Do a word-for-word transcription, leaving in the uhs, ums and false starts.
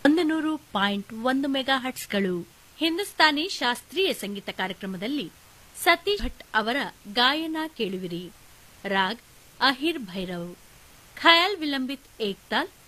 ಒಂದು ನೂರು ಪಾಯಿಂಟ್ ಒಂದು ಮೆಗಾ ಹಟ್ಸ್ಗಳು. ಹಿಂದೂಸ್ತಾನಿ ಶಾಸ್ತ್ರೀಯ ಸಂಗೀತ ಕಾರ್ಯಕ್ರಮದಲ್ಲಿ ಸತೀಶ್ ಭಟ್ ಅವರ ಗಾಯನ ಕೇಳುವಿರಿ. ರಾಗ್ ಅಹಿರ್ ಭೈರವ್. ಖಯಾಲ್ ವಿಲಂಬಿತ್ ಏಕ್ತಾಲ್